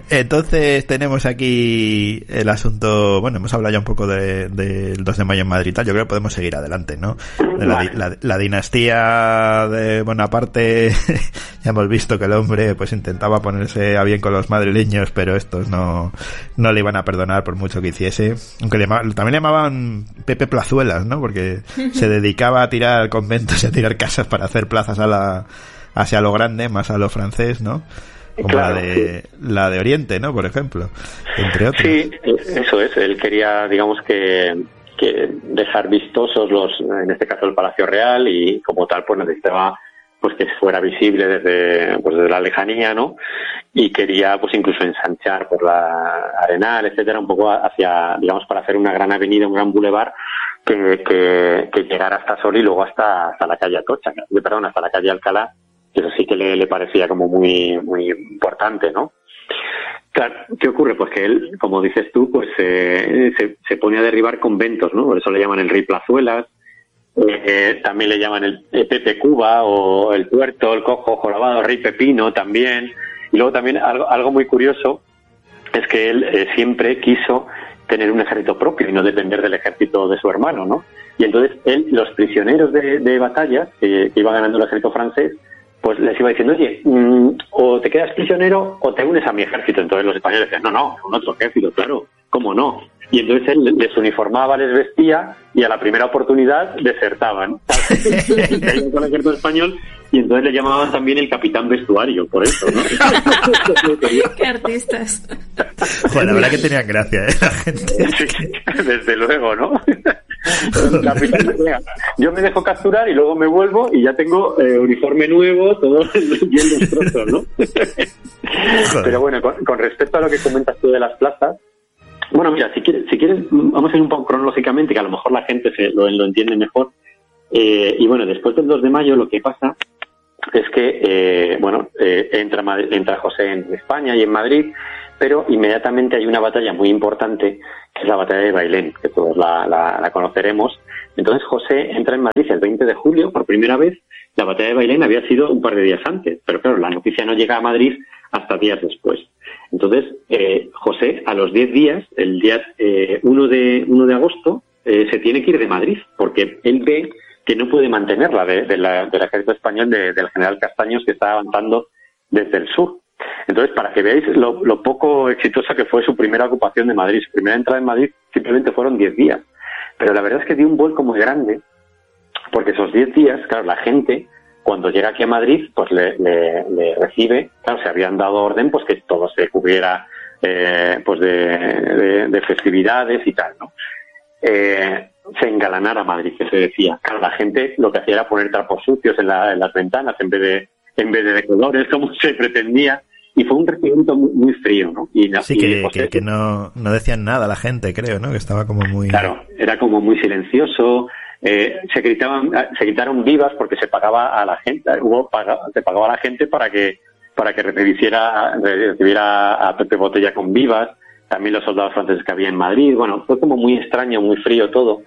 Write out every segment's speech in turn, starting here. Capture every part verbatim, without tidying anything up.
Entonces tenemos aquí el asunto, bueno, hemos hablado ya un poco del de, de dos de mayo en Madrid y tal, yo creo que podemos seguir adelante, ¿no? La, Vale. la, la dinastía de Bonaparte, ya hemos visto que el hombre pues intentaba ponerse a bien con los madrileños, pero estos no, no le iban a perdonar por mucho que hiciese, aunque le llamaban, también le llamaban Pepe Plazuelas, ¿no? Porque se dedicaba a tirar conventos y a tirar casas para hacer plazas a la, hacia lo grande, más a lo francés, ¿no? Como claro, la de sí. la de Oriente, ¿no? Por ejemplo, entre otros. Sí, eso es. Él quería, digamos que, que dejar vistosos los, en este caso el Palacio Real, y como tal, pues necesitaba pues que fuera visible desde pues desde la lejanía, ¿no? Y quería pues incluso ensanchar por la Arenal, etcétera, un poco hacia, digamos, para hacer una gran avenida, un gran bulevar que, que, que llegara hasta Sol y luego hasta hasta la calle Atocha, perdón, hasta la calle Alcalá. Eso sí que le, le parecía como muy muy importante, ¿no? Claro, ¿qué ocurre? Pues que él, como dices tú, pues eh, se, se pone a derribar conventos, ¿no? Por eso le llaman el Rey Plazuelas, eh, también le llaman el, el Pepe Cuba o el Tuerto, el Cojo Jorobado, Rey Pepino también. Y luego también algo, algo muy curioso es que él eh, siempre quiso tener un ejército propio y no depender del ejército de su hermano, ¿no? Y entonces él, los prisioneros de, de batalla que, que iba ganando el ejército francés, pues les iba diciendo, oye, mmm, o te quedas prisionero o te unes a mi ejército. Entonces los españoles decían, no, no, un otro ejército, claro, ¿cómo no? Y entonces él les uniformaba, les vestía y a la primera oportunidad desertaban. Caían con el ejército español y entonces le llamaban también el capitán vestuario, por eso, ¿no? ¡Qué artistas! Joder, la verdad que tenían gracia, ¿eh? La gente. Sí, desde luego, ¿no? Capitán, yo me dejo capturar y luego me vuelvo y ya tengo eh, uniforme nuevo, todo bien destrozo, ¿no? Pero bueno, con, con respecto a lo que comentas tú de las plazas, bueno, mira, si quieres, si quieres vamos a ir un poco cronológicamente, que a lo mejor la gente se, lo, lo entiende mejor. Eh, y bueno, después del dos de mayo lo que pasa es que, eh, bueno, eh, entra, entra José en España y en Madrid, pero inmediatamente hay una batalla muy importante, que es la batalla de Bailén, que todos la, la, la conoceremos. Entonces José entra en Madrid el veinte de julio, por primera vez. La batalla de Bailén había sido un par de días antes, pero claro, la noticia no llega a Madrid hasta días después. Entonces, eh, José, a los diez días, el día eh, uno de agosto, eh, se tiene que ir de Madrid, porque él ve que no puede mantenerla de, de la, del ejército español de, del general Castaños, que está avanzando desde el sur. Entonces, para que veáis lo, lo poco exitosa que fue su primera ocupación de Madrid, su primera entrada en Madrid simplemente fueron diez días. Pero la verdad es que dio un vuelco muy grande, porque esos diez días, claro, la gente, cuando llega aquí a Madrid, pues le, le, le recibe, claro, se habían dado orden, pues que todo se cubriera eh, pues de, de, de festividades y tal, ¿no? Eh, se engalanara Madrid, que se decía. Claro, la gente lo que hacía era poner trapos sucios en, la, en las ventanas en vez de en vez de, de colores, como se pretendía, y fue un recibimiento muy, muy frío, ¿no? Y, sí, y, que, pues, que, que no, no decían nada la gente, creo, ¿no? Que estaba como muy... Claro, era como muy silencioso, eh, se gritaban, se gritaron vivas porque se pagaba a la gente, hubo paga, se pagaba a la gente para que para que recibiera, recibiera a Pepe Botella con vivas, también los soldados franceses que había en Madrid. Bueno, fue como muy extraño, muy frío todo.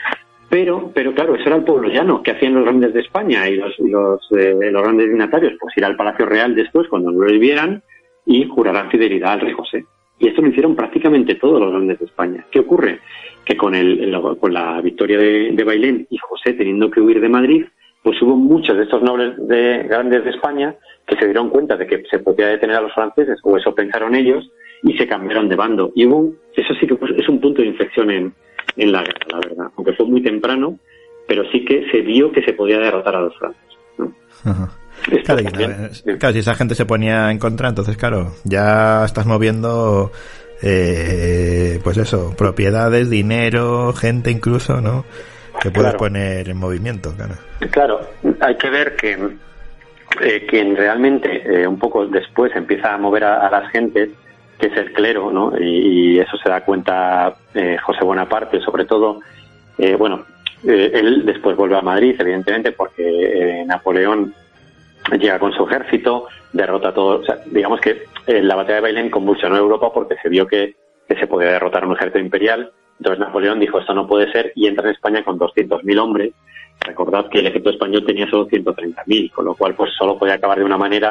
Pero, pero claro, eso era el pueblo llano, que hacían los grandes de España y los, los, eh, los grandes dignatarios, pues ir al Palacio Real después cuando no lo vieran y jurarán fidelidad al rey José. Y esto lo hicieron prácticamente todos los grandes de España. ¿Qué ocurre? Que con, el, el, con la victoria de, de Bailén y José teniendo que huir de Madrid, pues hubo muchos de estos nobles de, grandes de España que se dieron cuenta de que se podía detener a los franceses, o eso pensaron ellos, y se cambiaron de bando. Y hubo, eso sí que pues, es un punto de inflexión en en la guerra, la verdad, aunque fue muy temprano, pero sí que se vio que se podía derrotar a los franceses, ¿no? Claro, también, claro, si esa gente se ponía en contra, entonces claro, ya estás moviendo eh, pues eso, propiedades, dinero, gente incluso, ¿no? Que puedes claro. poner en movimiento, claro. Claro, hay que ver que eh, quien realmente eh, un poco después empieza a mover a, a las gentes, que es el clero, ¿no? Y, y eso se da cuenta eh, José Bonaparte, sobre todo, eh, bueno, eh, él después vuelve a Madrid, evidentemente, porque eh, Napoleón llega con su ejército, derrota todo, o sea, digamos que eh, la batalla de Bailén convulsionó Europa porque se vio que, que se podía derrotar a un ejército imperial. Entonces Napoleón dijo, esto no puede ser, y entra en España con doscientos mil hombres. Recordad que el ejército español tenía solo ciento treinta mil, con lo cual pues solo podía acabar de una manera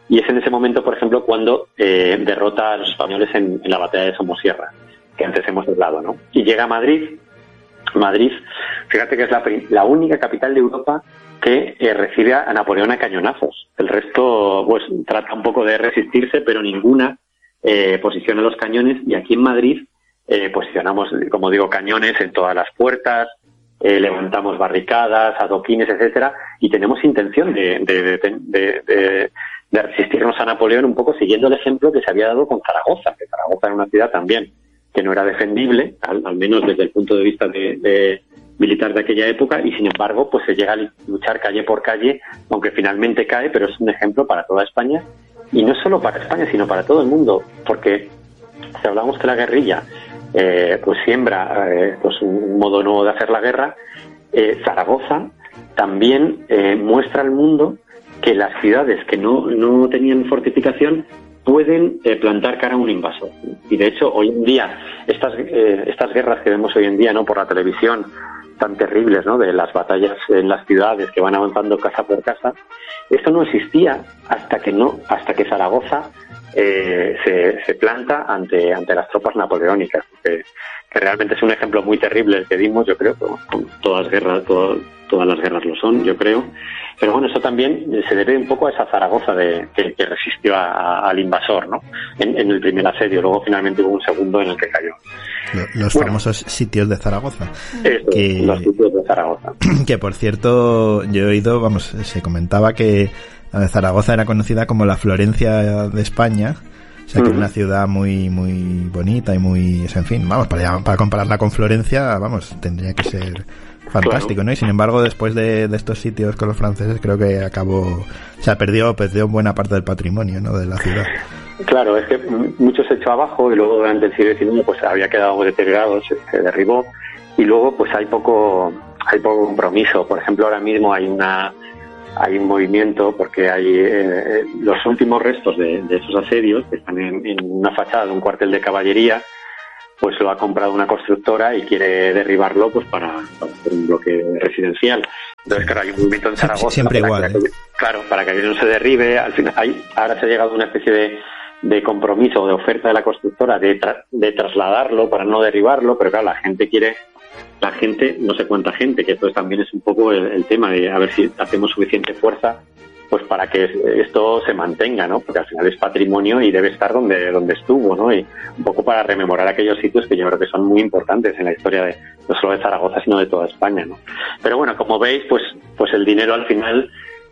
y es en ese momento, por ejemplo, cuando eh, derrota a los españoles en, en la batalla de Somosierra, que antes hemos hablado, ¿no? Y llega a Madrid. Madrid, fíjate que es la, la única capital de Europa que eh, recibe a Napoleón a cañonazos. El resto, pues, trata un poco de resistirse, pero ninguna eh, posiciona los cañones. Y aquí en Madrid eh, posicionamos, como digo, cañones en todas las puertas, eh, levantamos barricadas, adoquines, etcétera, y tenemos intención de, de, de, de, de, de resistirnos a Napoleón un poco siguiendo el ejemplo que se había dado con Zaragoza, que Zaragoza era una ciudad también que no era defendible, al, al menos desde el punto de vista de, de militar de aquella época, y sin embargo pues se llega a luchar calle por calle, aunque finalmente cae, pero es un ejemplo para toda España, y no solo para España, sino para todo el mundo, porque si hablamos que la guerrilla eh, pues siembra eh, pues un modo nuevo de hacer la guerra, eh, Zaragoza también eh, muestra al mundo que las ciudades que no, no tenían fortificación pueden eh, plantar cara a un invasor. Y de hecho, hoy en día, estas eh, estas guerras que vemos hoy en día, ¿no?, por la televisión, tan terribles, ¿no?, de las batallas en las ciudades que van avanzando casa por casa, esto no existía hasta que no hasta que Zaragoza eh, se, se planta ante ante las tropas napoleónicas, que, que realmente es un ejemplo muy terrible el que dimos, yo creo, como todas las guerras, todo, todas las guerras lo son, yo creo. Pero bueno, eso también se debe un poco a esa Zaragoza de, que, que resistió a, a, al invasor, ¿no?, en, en el primer asedio. Luego finalmente hubo un segundo en el que cayó. Los bueno, famosos sitios de Zaragoza. Eso, que, los sitios de Zaragoza. Que por cierto, yo he oído, vamos, se comentaba que Zaragoza era conocida como la Florencia de España. O sea, que es uh-huh. una ciudad muy muy bonita y muy... En fin, vamos, para, para compararla con Florencia, vamos, tendría que ser fantástico, claro, ¿no? Y sin embargo, después de, de estos sitios con los franceses, creo que acabó... O sea, perdió, perdió buena parte del patrimonio, ¿no?, de la ciudad. Claro, es que mucho se echó abajo y luego durante el siglo diecinueve pues había quedado deteriorado, se, se derribó, y luego pues hay poco hay poco compromiso. Por ejemplo, ahora mismo hay una hay un movimiento porque hay eh, los últimos restos de, de esos asedios que están en, en una fachada de un cuartel de caballería, pues lo ha comprado una constructora y quiere derribarlo pues para, para hacer un bloque residencial. Entonces, claro, hay un movimiento en Zaragoza. Siempre igual, que, ¿eh? Claro, para que no se derribe. Al final, hay, ahora se ha llegado a una especie de, de compromiso, de oferta de la constructora de, tra, de trasladarlo para no derribarlo, pero claro, la gente quiere, la gente, no sé cuánta gente, que esto también es un poco el, el tema de a ver si hacemos suficiente fuerza pues para que esto se mantenga, ¿no? Porque al final es patrimonio y debe estar donde donde estuvo, ¿no? Y un poco para rememorar aquellos sitios que yo creo que son muy importantes en la historia de no solo de Zaragoza, sino de toda España, ¿no? Pero bueno, como veis, pues pues el dinero al final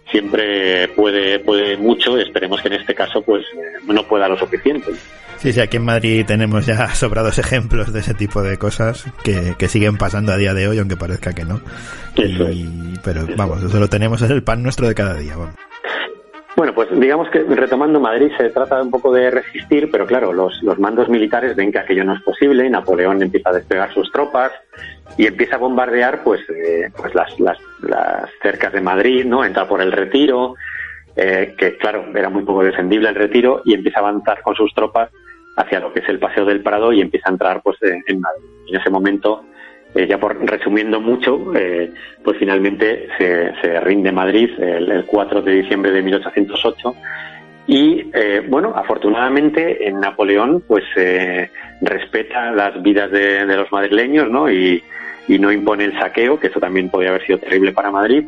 siempre puede puede mucho, y esperemos que en este caso pues no pueda lo suficiente. Sí, sí, aquí en Madrid tenemos ya sobrados ejemplos de ese tipo de cosas que, que siguen pasando a día de hoy, aunque parezca que no. Eso y, es. Pero Eso. vamos, eso lo tenemos, es el pan nuestro de cada día. Vamos. Bueno, pues digamos que retomando Madrid se trata un poco de resistir, pero claro, los, los mandos militares ven que aquello no es posible. Napoleón empieza a desplegar sus tropas y empieza a bombardear pues, eh, pues las, las, las cercas de Madrid, ¿no? Entra por el Retiro, eh, que claro, era muy poco defendible el Retiro, y empieza a avanzar con sus tropas hacia lo que es el Paseo del Prado y empieza a entrar pues en, en Madrid. En ese momento, eh, ya por resumiendo mucho, eh, pues finalmente se, se rinde Madrid el, el cuatro de diciembre de mil ochocientos ocho y eh, bueno, afortunadamente en Napoleón pues eh, respeta las vidas de, de los madrileños, ¿no? Y, y no impone el saqueo, que eso también podría haber sido terrible para Madrid.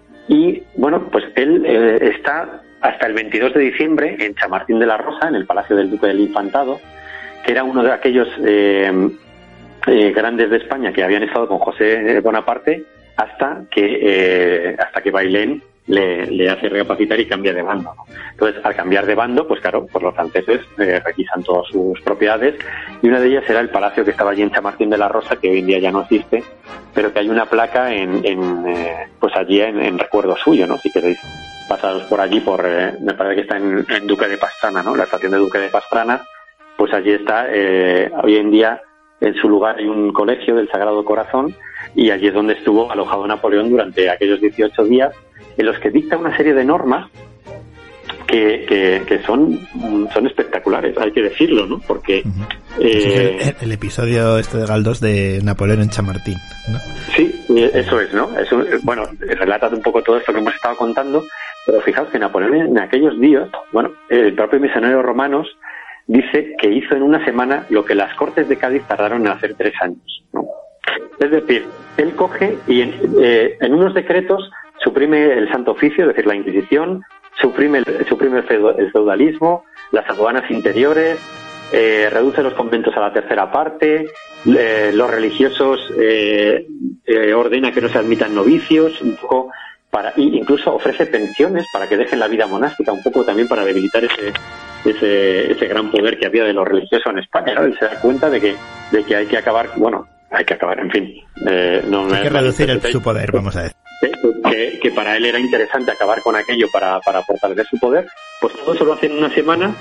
Y bueno, pues él eh, está hasta el veintidós de diciembre en Chamartín de la Rosa, en el Palacio del Duque del Infantado, que era uno de aquellos eh, eh, grandes de España que habían estado con José Bonaparte hasta que eh, hasta que Bailén le, le hace recapacitar y cambia de bando, ¿no? Entonces, al cambiar de bando, pues claro, pues los franceses eh, requisan todas sus propiedades, y una de ellas era el palacio que estaba allí en Chamartín de la Rosa, que hoy en día ya no existe, pero que hay una placa en, en eh, pues allí en, en recuerdo suyo, ¿no? Si queréis pasaros por allí, por eh, me parece que está en, en Duque de Pastrana, ¿no? La estación de Duque de Pastrana, pues allí está. Eh, hoy en día en su lugar hay un colegio del Sagrado Corazón, y allí es donde estuvo alojado Napoleón durante aquellos dieciocho días, en los que dicta una serie de normas que, que, que son, son espectaculares, hay que decirlo, ¿no? Porque uh-huh. eh, es el, el episodio este de Galdós de Napoleón en Chamartín, ¿no? Sí, eso es, ¿no? Eso, bueno, relata un poco todo esto que hemos estado contando, Pero fijaos que Napoleón en aquellos días, bueno, el propio misionero Romanos dice que hizo en una semana lo que las Cortes de Cádiz tardaron en hacer tres años, ¿no? Es decir, él coge y en, eh, en unos decretos suprime el Santo Oficio, es decir, la Inquisición, suprime el, suprime el, feudo, el feudalismo, las aduanas interiores, eh, reduce los conventos a la tercera parte, eh, los religiosos eh, eh, ordena que no se admitan novicios, un poco para, y incluso ofrece pensiones para que dejen la vida monástica, un poco también para debilitar ese ese, ese gran poder que había de los religiosos en España, ¿no? Él se da cuenta de que, de que hay que acabar, bueno, hay que acabar, en fin. Eh, no, hay que reducir el, su poder, vamos a decir. Que, que para él era interesante acabar con aquello para, para fortalecer su poder, pues todo eso lo hacen en una semana.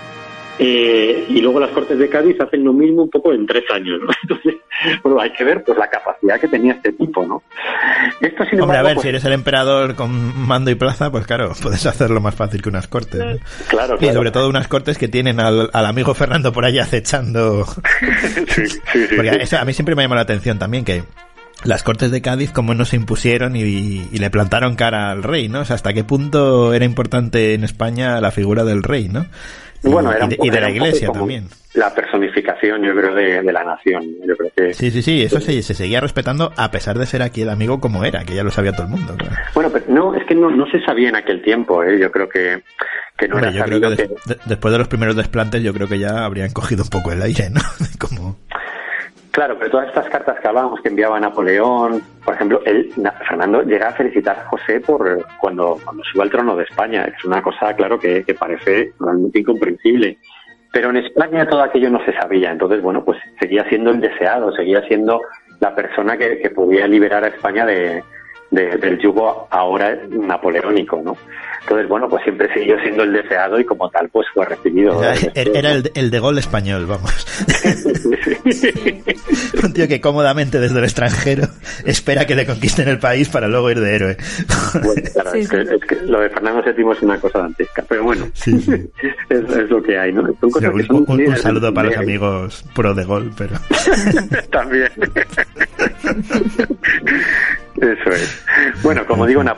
Eh, y luego las Cortes de Cádiz hacen lo mismo un poco en tres años, ¿no? Entonces, bueno, hay que ver pues la capacidad que tenía este tipo, ¿no? Esto, sin embargo, hombre, a ver, pues, si eres el emperador con mando y plaza, pues claro, puedes hacerlo más fácil que unas Cortes, ¿no? Claro, claro. Y sobre todo unas Cortes que tienen al, al amigo Fernando por ahí acechando. Sí, sí, sí. Porque eso a mí siempre me llamó la atención también, que las Cortes de Cádiz como no se impusieron y, y le plantaron cara al rey, ¿no? O sea, hasta qué punto era importante en España la figura del rey, ¿no? Y, bueno, era un y, de, poco, y de la era un Iglesia poco también. La personificación, yo creo, de, de la nación. Yo creo que sí, sí, sí, eso se, se seguía respetando a pesar de ser aquí el amigo como era, que ya lo sabía todo el mundo. Claro. Bueno, pero no, es que no, no se sabía en aquel tiempo, ¿eh? Yo creo que, que no bueno, era yo creo que, que... Des, de, después de los primeros desplantes, yo creo que ya habrían cogido un poco el aire, ¿no? Como... Claro, pero todas estas cartas que hablábamos que enviaba Napoleón, por ejemplo, él, Fernando llega a felicitar a José por cuando, cuando subió al trono de España. Es una cosa, claro, que, que parece realmente incomprensible. Pero en España todo aquello no se sabía. Entonces, bueno, pues seguía siendo el deseado, seguía siendo la persona que, que podía liberar a España de, de, del yugo ahora napoleónico, ¿no? Entonces, bueno, pues siempre siguió siendo el deseado y como tal, pues fue recibido. Era, era, era el, el de gol español, vamos. Un tío que cómodamente desde el extranjero espera que le conquisten el país para luego ir de héroe. Bueno, claro, sí, es, que, es que lo de Fernando séptimo es una cosa dantesca, pero bueno, sí, sí. Es, es lo que hay, ¿no? Son cosas sí, que son un, un, un saludo para los amigos pro de gol, pero... También. Eso es. Bueno, como digo,